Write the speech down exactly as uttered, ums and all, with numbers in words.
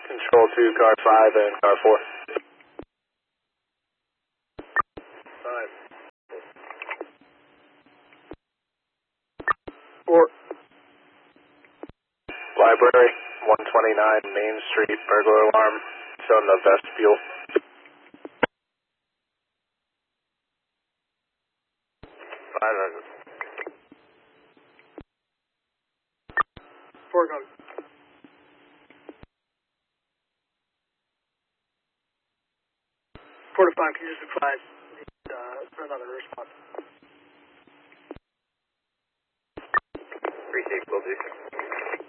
Control two, car five and car four. Five. Four. Library, one twenty-nine Main Street, burglar alarm. It's on the vestibule. Five hundred. Four guns. Four to five, can you just advise uh, for another response? Appreciate, will do.